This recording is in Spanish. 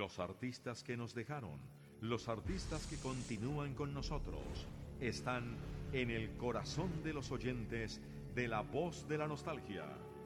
los artistas que nos dejaron, los artistas que continúan con nosotros, están en el corazón de los oyentes de La Voz de la Nostalgia.